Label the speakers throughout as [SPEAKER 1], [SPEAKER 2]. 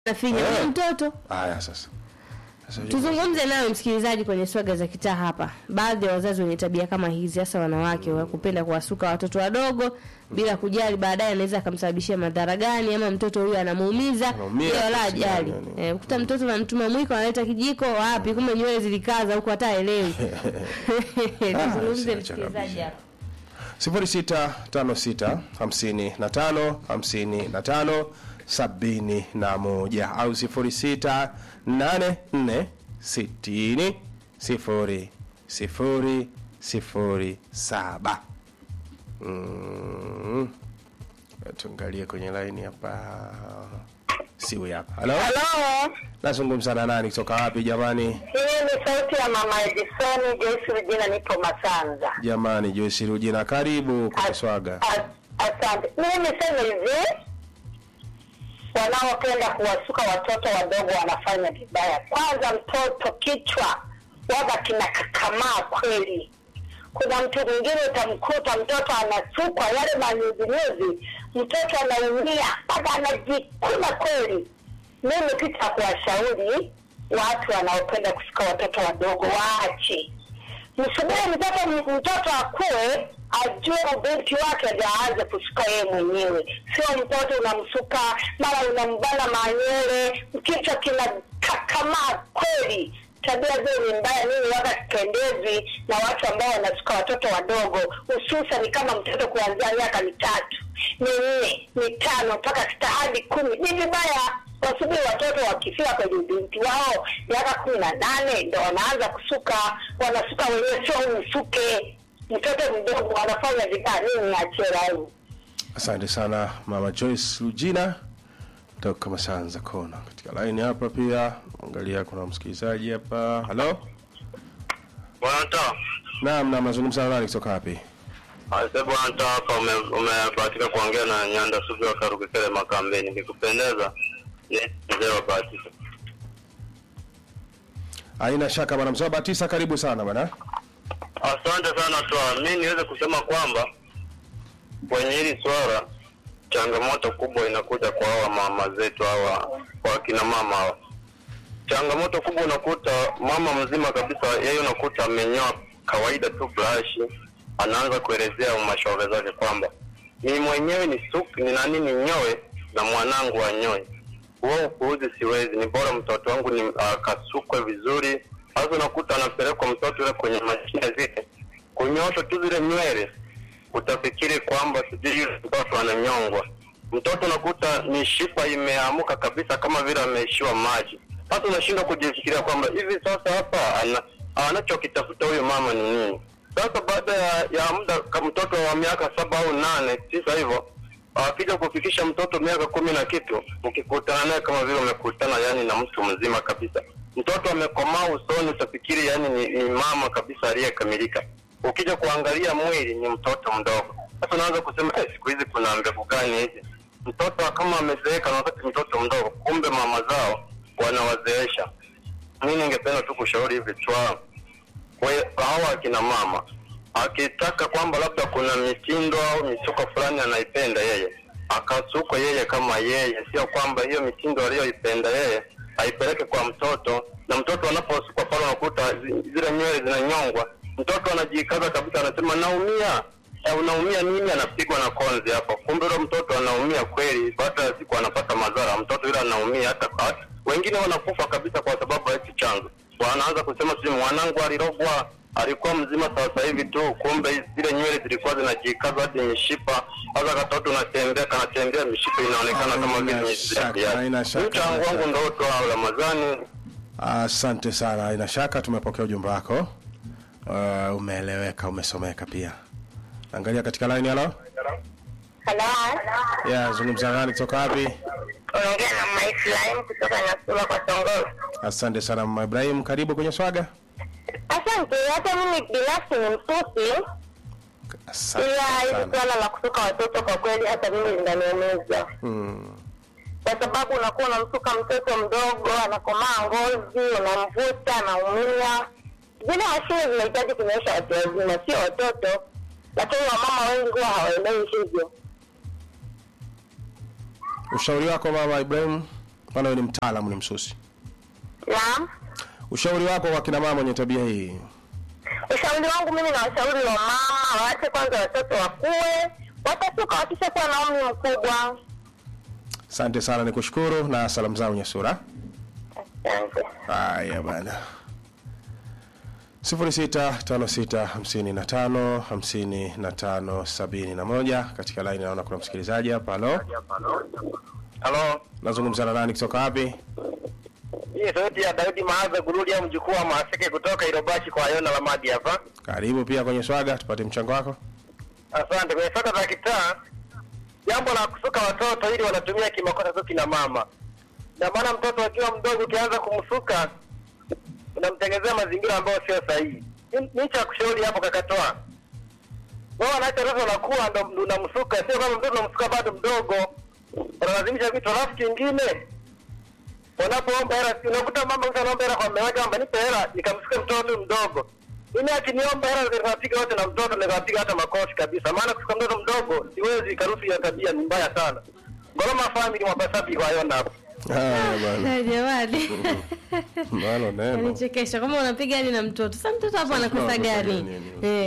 [SPEAKER 1] nafinya mtoto.
[SPEAKER 2] Haya sasa.
[SPEAKER 1] Tuzungumze nawe msikilizaji kwenye swaga za kitaa hapa. Baadhi ya wazazi wenye tabia kama hizi, hasa wanawake, wa kupenda kuwasuka watoto wadogo bila kujali baadaye anaweza akamsababishia madhara gani, ama mtoto huyu anamuumiza wala ajali. Ukuta mtoto na mtuma mwiko analeta kijiko wapi, kumbe nywele zilikaza huko hata elewi. Tuzungumze msikilizaji hapa.
[SPEAKER 2] 0656 55 55 71 au 0684 60 00 07. Tuangalie kwenye line hapa. Siwe hapa. Hello?
[SPEAKER 3] Hello.
[SPEAKER 2] Nazungumza na nani kutoka wapi jamani?
[SPEAKER 3] Hii ni sauti ya Mama Edison, Joyce Rugina, nipo Masanza.
[SPEAKER 2] Jamani Joyce Rugina, karibu kwa swaga.
[SPEAKER 3] Asante. Mimi niseme hivi, wanaopenda kuwasuka watoto wadogo wanafanya vibaya. Kwanza mtoto kichwa waga kinakakamaa kweli. Kuna mtu mwingine utamkuta mtoto anasukwa yale manyuzi, mtoto anaumia mpaka anajikuna kweli. Mimi kitu cha kuwashauri watu wanaopenda kusuka watoto wadogo waache. Msubiri mtoto akue, ajue binti wake ndio aanze kusuka yeye mwenyewe. Sio mtoto unamsuka mara unambana manywele, kichwa kinakakamaa kweli. Tabia zile ni mbaya. Nini waga kipendezi na watu ambao wanasuka watoto wadogo, hususan kama mtoto kuanzia miaka 3, 4, 5 mpaka 6 hadi 10. Ni vibaya. Wasubiri watoto wakifika kwenye binti wao miaka 18 ndio wanaanza kusuka. Wanasuka wenyewe, sio usuke mtoto mdogo. Wanafanya vibaya. Nini achera.
[SPEAKER 2] Asante sana Mama Joyce Rugina toka Masanza Kona. Katika line hapa pia angalia kuna msikilizaji hapa. Hello?
[SPEAKER 4] Bwana ta.
[SPEAKER 2] Naam, nazungumza na nani kutoka wapi?
[SPEAKER 4] Bwana ta, hapa umebahatika kuongea na Nyanda Sugu wa Karukikele Makambeni. Nikikupendeza ni mzee wa Batisa.
[SPEAKER 2] Haina shaka bwana mzee wa Batisa, karibu sana bwana.
[SPEAKER 4] Asante sana tu. Mimi niweze kusema kwamba kwenye hili swala changamoto kubwa inakuja kwa hawa mama zetu hawa, kwa kina mama hawa. Changamoto kubwa unakuta mama mzima kabisa, yeye unakuta amenyoa kawaida tu brush, anaanza kuelezea mashauri zake kwamba mimi mwenyewe ni nani ninyoe na mwanangu anyoe. Wao kuuzi siwezi, ni bora mtoto wangu ni akasukwe vizuri. Sasa unakuta anapelekwa mtoto yule kwenye mashine zile kunyoosha tu zile nywele, utafikiri kwamba sijui mtoto ananyongwa. Mtoto unakuta mishipa imeamuka kabisa kama vile ameishiwa maji. Sasa unashindwa kujifikiria kwamba hivi sasa hapa anachokitafuta huyo mama ni nini? Sasa baada ya muda mtoto wa miaka 7 au 8 9 hivyo, akija kufikisha mtoto miaka 10 na kitu, ukikutana naye kama vile umekutana yani na mtu mzima kabisa. Mtoto amekomaa usoni, utafikiri yani ni mama kabisa aliyekamilika. Ukija kuangalia mwili ni mtoto mdogo. Sasa unaanza kusema siku hizi kuna mbegu gani hizi? Mtoto kama amezeeka na wakati mtoto mdogo, kumbe mama zao wanawazeesha. Mimi ningependa tu kushauri hivi twaa. Kwa hawa akina mama, akitaka kwamba labda kuna mitindo au misuko fulani anaipenda yeye, akasuka yeye kama yeye, sio kwamba hiyo mitindo aliyoipenda yeye aipeleke kwa mtoto. Na mtoto anaposukwa pale unakuta zile nywele zinanyongwa, mtoto anajikaza kabisa, anasema naumia. Unaumia nini? Anapigwa na konzi hapo. Kumbe yule mtoto anaumia kweli, baada ya siku anapata madhara. Mtoto yule anaumia, hata wengine wanakufa kabisa kwa sababu ya hicho chanzo. Wanaanza kusema sisi mwanangu alirogwa, alikuwa mzima sasa hivi tu, kumbe zile nywele zilikuwa zinajikaza hadi mishipa. Sasa katoto kanatembea mishipa inaonekana kama vile mishipa. Mchango wangu ndio tu au Ramadhani.
[SPEAKER 2] Asante sana. Haina shaka tumepokea ujumbe wako. Umeeleweka, umesomeka pia. Angalia katika line. Hello?
[SPEAKER 3] Hello.
[SPEAKER 2] Zungumza nani kutoka wapi?
[SPEAKER 3] Ongea na Mama Ibrahim kutoka Nasura kwa Songolo.
[SPEAKER 2] Asante sana Mama Ibrahim, karibu kwenye swaga.
[SPEAKER 3] Asante. Hata mimi binafsi ni mfupi.
[SPEAKER 2] Asante.
[SPEAKER 3] Ila hizo swala la kusuka watoto kwa kweli hata mimi linaniumiza. Kwa sababu unakuwa unamsuka mtoto mdogo, anakomaa ngozi, unamvuta, anaumia. Zile mashine zinahitaji kunyosha watu wazima, sio watoto. Lakini wamama wengi huwa hawaelewi hivyo.
[SPEAKER 2] Ushauri wako Mama Ibrahim? Maana wewe ni mtaalamu, ni msusi.
[SPEAKER 3] Naam.
[SPEAKER 2] Ushauri wako kwa kina mama wenye tabia hii?
[SPEAKER 3] Ushauri wangu mimi na washauri wa mama waache kwanza watoto wakue, watasuka wakishakuwa na umri mkubwa.
[SPEAKER 2] Asante sana, nikushukuru na salamu zangu Nyasura.
[SPEAKER 3] Asante.
[SPEAKER 2] Haya bana. 0656555571 katika line naona kuna msikilizaji hapa. Halo.
[SPEAKER 4] Halo.
[SPEAKER 2] Nazungumza na nani kutoka wapi?
[SPEAKER 4] Hii sauti ya Daudi Mahaza Gurudi au mjukuu wa Maseke kutoka Irobashi kwa Yona Lamadi hapa.
[SPEAKER 2] Karibu pia kwenye swaga, tupate mchango wako.
[SPEAKER 4] Asante. Kwenye swaga za kitaa, jambo la kusuka watoto ili wanatumia kimakosa tu kina mama. Na maana mtoto akiwa mdogo ukianza kumsuka unamtengenezea mazingira ambayo sio sahihi. Ni cha kushauri hapo kakatoa. Wao wanaacha roho nakuwa ndo unamsuka, sio kama mtoto unamsuka bado mdogo. Wanalazimisha vitu alafu kingine. Wanapoomba hela, unakuta mama mtu anaomba hela kwa mume wake, kwamba nipe hela nikamsuka mtoto mdogo. Mimi akiniomba hela nitapiga wote na mtoto nitapiga hata makofi kabisa. Maana kusuka mtoto mdogo siwezi, karusi ya tabia ni mbaya sana. Ngoma family mwapasabi kwa Yona hapo.
[SPEAKER 2] Bwana.
[SPEAKER 1] Jamani.
[SPEAKER 2] Bwana neno.
[SPEAKER 1] Nichekesha kama unapiga hadi na mtoto. Sasa mtoto hapo anakosa gani?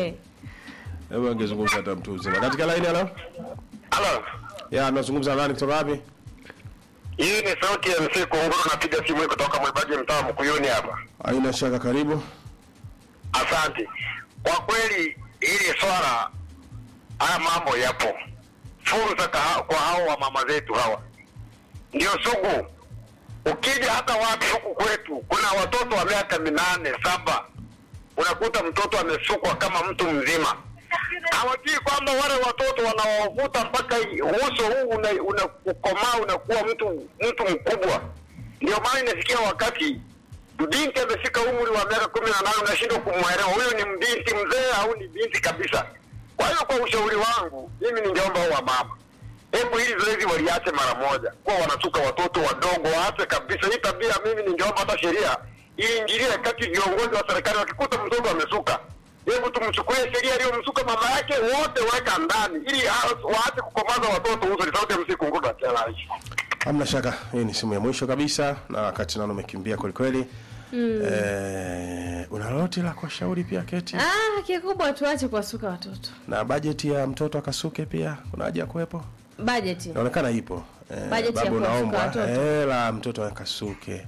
[SPEAKER 2] Hebu angezungumza hata mtu mzima. Katika line halo?
[SPEAKER 4] Halo.
[SPEAKER 2] Ya, nazungumza na nani kutoka wapi?
[SPEAKER 4] Hii ni sauti ya MC Kunguru, napiga simu kutoka Mwibaji mtaa Mkuyuni hapa.
[SPEAKER 2] Haina shaka, karibu.
[SPEAKER 4] Asante. Kwa kweli hili swala, haya mambo yapo. Fursa kwa hao wa mama zetu hawa. Ndio sugu. Ukija hata watu huku kwetu, kuna watoto wa miaka 8, 7. Unakuta mtoto amesukwa kama mtu mzima. Hawajui kwamba wale watoto wanaovuta mpaka uso huu unakomaa unakuwa mtu mkubwa. Ndio maana inafikia wakati binti amefika umri wa miaka 18 unashindwa kumwelewa huyu ni binti mzee au ni binti kabisa. Kwa hiyo kwa ushauri wangu mimi ningeomba wa mama, hebu hili zoezi waliache mara moja. Kwa wanasuka watoto wadogo waache kabisa hii tabia. Mimi ningeomba hata sheria iingilie kati, viongozi wa serikali wakikuta mtoto amesuka, hebu tumchukulie sheria aliyomsuka mama yake wote weka ndani ili waache kukomaza watoto uso. Ni sauti ya MC Kunguru na challenge.
[SPEAKER 2] Hamna shaka, hii ni simu ya mwisho kabisa na wakati nao umekimbia kweli kweli. Una lolote la kushauri pia Keti?
[SPEAKER 1] Kikubwa tuache kuwasuka watoto.
[SPEAKER 2] Na bajeti ya mtoto akasuke pia kuna haja kuwepo?
[SPEAKER 1] Bajeti
[SPEAKER 2] Inaonekana ipo.
[SPEAKER 1] Bajeti ya kuwasuka watoto.
[SPEAKER 2] La mtoto akasuke.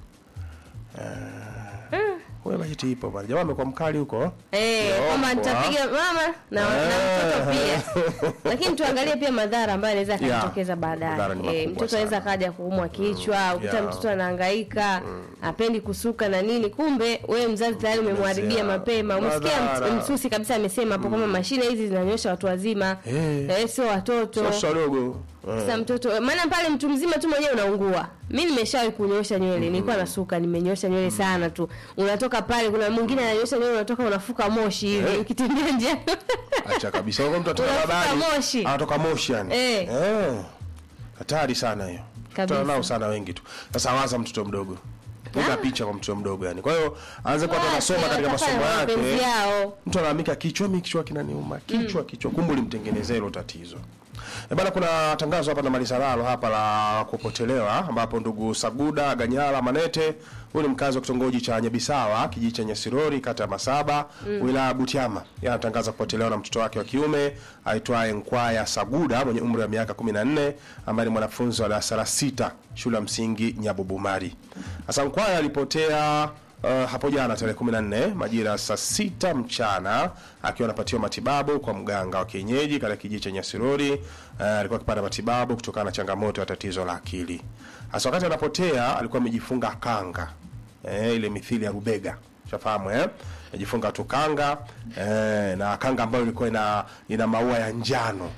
[SPEAKER 2] Wewe bajeti ipo bwana. Jamaa amekuwa mkali huko.
[SPEAKER 1] Kama nitapiga mama na mtoto pia. Lakini tuangalie pia madhara ambayo yanaweza kutokeza baadaye. Mtoto anaweza kaja kuumwa kichwa, ukuta mtoto anahangaika, hapendi kusuka na nini, kumbe wewe mzazi tayari umemharibia mapema. Umesikia msusi kabisa amesema hapo kama mashine hizi zinanyosha watu wazima. Sio watoto.
[SPEAKER 2] Sio wadogo.
[SPEAKER 1] Sasa mtoto, maana pale mtu mzima tu mwenyewe unaungua. Mimi nimeshawahi kunyosha nywele, nilikuwa nasuka, nimenyosha nywele sana tu. Unatoka pale, kuna mwingine ananyosha nywele, unatoka unafuka moshi hivi ukitembea nje.
[SPEAKER 2] Acha kabisa. Kwa mtu atoka habari. Anatoka moshi yani. Hatari sana hiyo. Tunao sana wengi tu. Sasa waza mtoto mdogo. Piga picha kwa mtoto mdogo yani. Kwa hiyo aanze kwa anasoma katika masomo yake. Mtu anaamika kichwa kinaniuma. Kichwa kumbe ulimtengenezea hilo tatizo. Bana, kuna tangazo hapa na Malisalalo hapa la kupotelewa ambapo ndugu Saguda Ganyala Manete, huyu ni mkazi wa kitongoji cha Nyabisawa, kijiji cha Nyasirori, kata ya Masaba, wilaya Butiama. Yeye anatangaza kupotelewa na mtoto wake wa kiume aitwaye Nkwaya Saguda mwenye umri wa miaka 14 ambaye ni mwanafunzi wa darasa la 6 shule ya msingi Nyabubumari. Sasa Nkwaya alipotea hapo jana tarehe 14 majira saa 6 mchana akiwa anapatiwa matibabu kwa mganga wa kienyeji katika kijiji cha Nyasirori. Alikuwa akipata matibabu kutokana na changamoto ya tatizo la akili. Hasa wakati anapotea alikuwa amejifunga kanga. Ile mithili ya rubega. Ushafahamu amejifunga tu kanga na kanga ambayo ilikuwa ina maua ya njano.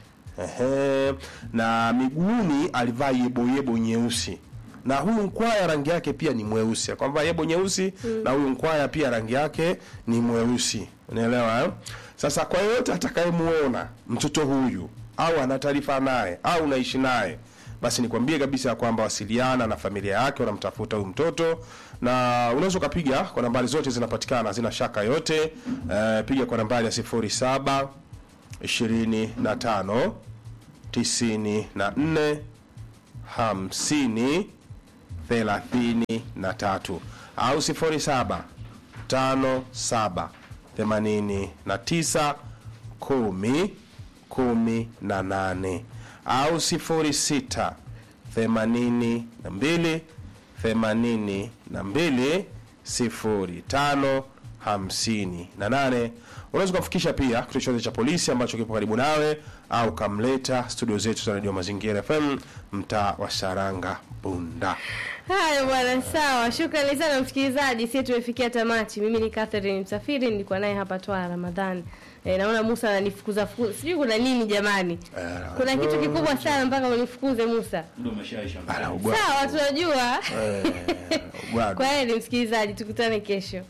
[SPEAKER 2] Na miguuni alivaa yebo nyeusi. Na huyu Nkwaya rangi yake pia ni mweusi. Kwamba yebo nyeusi na huyu Nkwaya pia rangi yake ni mweusi. Unaelewa Sasa kwa yote atakayemuona mtoto huyu au ana taarifa naye au unaishi naye, basi nikwambie kabisa kwamba wasiliana na familia yake, wanamtafuta huyu mtoto, na unaweza kupiga kwa nambari zote zinapatikana, hazina shaka yote. Piga kwa nambari ya 07 25 94 50 33 au 07 57 89 10 18 au 06 82 82 05 58. Unaweza kufikisha pia kituo chochote cha polisi ambacho kipo karibu nawe au kamleta studio zetu za Radio Mazingira FM mtaa wa Saranga Bunda.
[SPEAKER 1] Haya bwana, sawa. Shukrani sana msikilizaji. Sisi tumefikia tamati. Mimi ni Catherine Msafiri, nilikuwa naye hapa Twa Ramadhani. Naona Musa ananifukuza. Sijui kuna nini jamani. Kuna kitu kikubwa sana mpaka unifukuze Musa.
[SPEAKER 5] Ndio umeshaisha.
[SPEAKER 1] Sawa, tunajua. Kwa hiyo msikilizaji, tukutane kesho.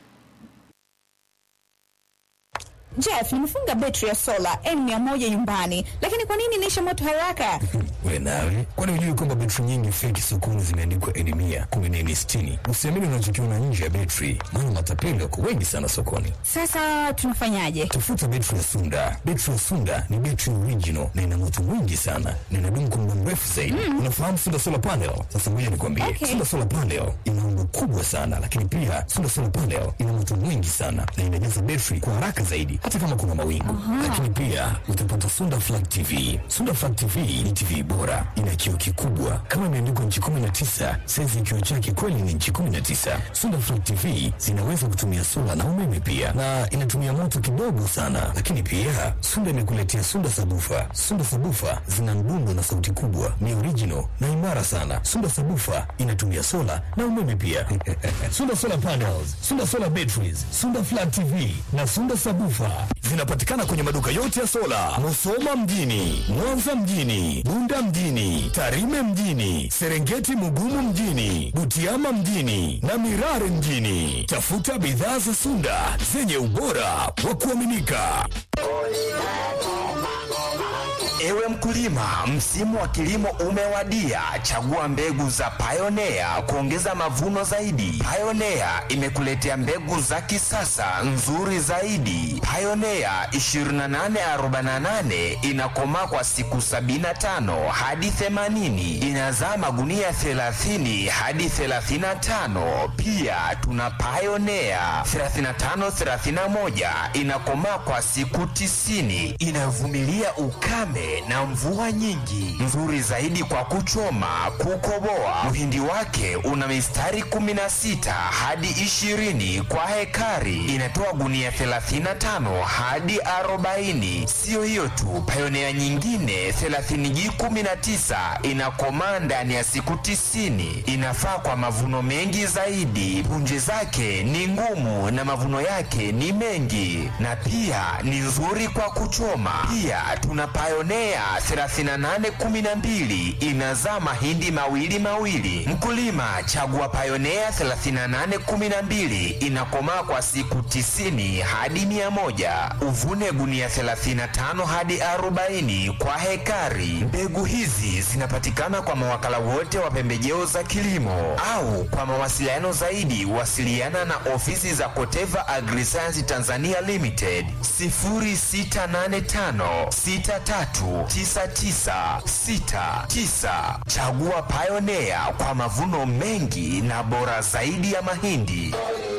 [SPEAKER 6] Jeff, nimefunga betri ya sola N100 nyumbani, lakini kwa nini inaisha moto haraka?
[SPEAKER 7] Wewe nawe, kwani hujui kwamba betri nyingi fake sokoni zimeandikwa N100, 10, usiamini unachokiona nje ya betri, maana matapeli wako wengi sana sokoni.
[SPEAKER 6] Sasa tunafanyaje?
[SPEAKER 7] Tafuta betri ya Sunda. Betri ya Sunda ni betri original na ina moto mwingi sana na inadumu kwa muda mrefu zaidi. Unafahamu Sunda Solar Panel? Sasa ngoja nikwambie.
[SPEAKER 6] Okay.
[SPEAKER 7] Sunda Solar Panel ina umbo kubwa sana, lakini pia Sunda Solar Panel ina moto mwingi sana na inajaza betri kwa haraka zaidi hata kama kuna mawingu. Lakini pia utapata Sunda Flat TV. Sunda Flat TV ni TV bora, ina kioo kikubwa kama imeandikwa inchi 19, size kioo chake kweli ni inchi 19. Sunda Flat TV zinaweza kutumia sola na umeme pia, na inatumia moto kidogo sana. Lakini pia Sunda imekuletea Sunda Sabufa. Sunda Sabufa zina mdundo na sauti kubwa, ni original na imara sana. Sunda Sabufa inatumia sola na umeme pia. Sunda Solar Panels, Sunda Solar Batteries, Sunda Flat TV na Sunda Sabufa zinapatikana kwenye maduka yote ya sola, Musoma mjini, Mwanza mjini, Bunda mjini, Tarime mjini, Serengeti Mugumu mjini, Butiama mjini na Mirare mjini. Tafuta bidhaa za Sunda zenye ubora wa kuaminika.
[SPEAKER 8] Ewe mkulima, msimu wa kilimo umewadia. Chagua mbegu za Pioneer kuongeza mavuno zaidi. Pioneer imekuletea mbegu za kisasa nzuri zaidi. Pioneer 2848 inakomaa kwa siku 75 hadi 80. Inazaa magunia 30 hadi 35. Pia tuna Pioneer 3531 inakomaa kwa siku 90. Inavumilia ukame na mvua nyingi, nzuri zaidi kwa kuchoma, kukoboa. Mhindi wake una mistari 16 hadi 20 kwa hekari. Inatoa gunia 35 hadi 40. Sio hiyo tu, Pioneer nyingine 30G19 inakomaa ndani ya siku 90. Inafaa kwa mavuno mengi zaidi. Punje zake ni ngumu na mavuno yake ni mengi, na pia ni nzuri kwa kuchoma. Pia tuna Pioneer 3812 inazaa mahindi mawili. Mkulima, chagua Pioneer 3812 inakomaa kwa siku 90 hadi 100. Uvune gunia 35 hadi 40 kwa hekari. Mbegu hizi zinapatikana kwa mawakala wote wa pembejeo za kilimo, au kwa mawasiliano zaidi wasiliana na ofisi za Koteva Agriscience Tanzania Limited 0685 639969. Chagua Pioneer kwa mavuno mengi na bora zaidi ya mahindi.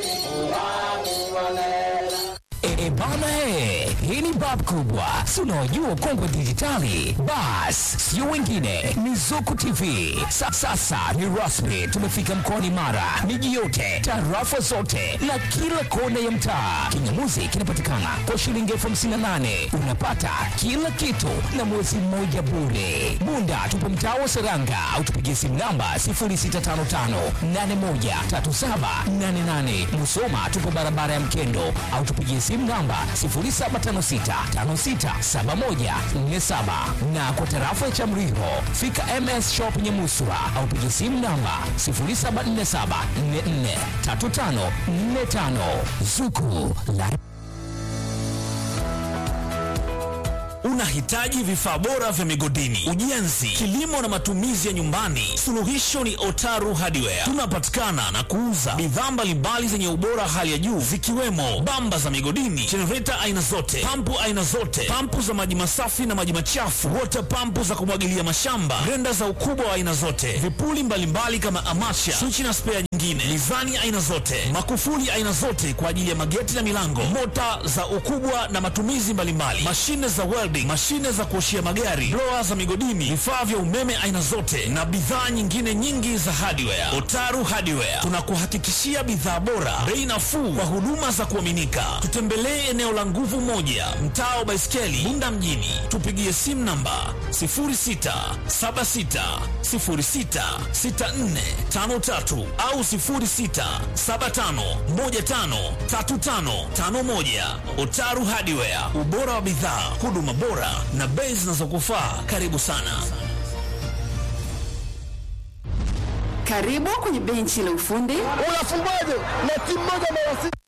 [SPEAKER 7] Bana hii ni bab kubwa. Si unajua Kongo Digitali? Bas, sio wengine, ni Zuku TV. Sasa ni rasmi, tumefika mkoani Mara, miji yote, tarafa zote na kila kona ya mtaa. Kinyamuzi kinapatikana kwa shilingi 58. Unapata kila kitu na mwezi mmoja bure. Bunda tupo mtaa wa Saranga, au tupigie simu namba 0655813788. Musoma tupo barabara ya Mkendo, au tupigie simu namba 0756567147. Na kwa tarafa ya Chamriho, fika MS Shop Nyamusura, au pigie simu namba 0747443545. Zuku la Unahitaji vifaa bora vya migodini, ujenzi, kilimo na matumizi ya nyumbani? Suluhisho ni Otaru Hardware. Tunapatikana na kuuza bidhaa mbalimbali zenye ubora hali ya juu, zikiwemo bamba za migodini, jenereta aina zote, pampu aina zote, pampu za maji masafi na maji machafu, water pampu za kumwagilia mashamba, grenda za ukubwa wa aina zote, vipuli mbalimbali kama amacha, swichi na spea nyingine, mizani aina zote, makufuli aina zote kwa ajili ya mageti na milango, mota za ukubwa na matumizi mbalimbali, mashine za welding, mashine za kuoshia magari, blower za migodini, vifaa vya umeme aina zote na bidhaa nyingine nyingi za hardware. Otaru Hardware tunakuhakikishia bidhaa bora, bei nafuu kwa huduma za kuaminika. Tutembelee eneo la Nguvu Moja, mtaa wa Baiskeli, Bunda mjini. Tupigie simu namba 0676066453 au 0675153551. Otaru Hardware, ubora wa bidhaa, huduma bora na bei zinazokufaa. Karibu sana.
[SPEAKER 5] Karibu kwenye benchi la ufundi.
[SPEAKER 9] Unafungaje na timu moja mara sita?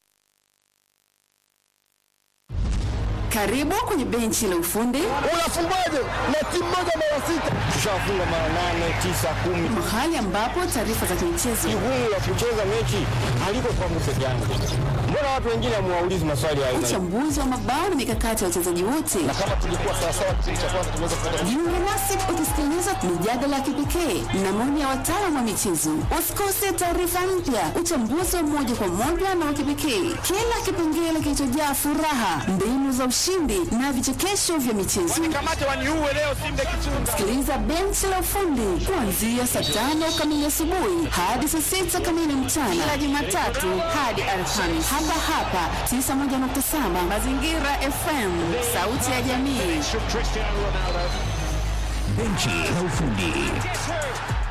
[SPEAKER 5] Karibu kwenye benchi la ufundi.
[SPEAKER 9] Unafungaje na timu moja mara sita? Tushafunga mara 8, 9, 10.
[SPEAKER 5] Mahali ambapo taarifa za michezo.
[SPEAKER 9] Jukumu la kucheza mechi haliko kwangu peke yangu. Mbona watu wengine hamuwaulizi maswali hayo?
[SPEAKER 5] Uchambuzi wa mabao na mikakati ya wachezaji wote.
[SPEAKER 9] Na kama tulikuwa sawa sawa kipindi cha kwanza tunaweza kupata.
[SPEAKER 5] Jiunge nasi ukisikiliza mijadala ya kipekee na maoni ya wataalamu wa michezo. Usikose taarifa mpya, uchambuzi wa moja kwa moja na wa kipekee. Kila kipengele kilichojaa furaha, mbinu za ushindi na vichekesho vya michezo.
[SPEAKER 9] Kamata waniue leo Simba Kichunga.
[SPEAKER 5] Sikiliza benchi la ufundi kuanzia saa 5 kamili asubuhi hadi saa 6 kamili mchana, kila Jumatatu hadi Alhamisi. Hapa 91.7 Mazingira FM, sauti ya jamii.
[SPEAKER 7] Benchi la ufundi.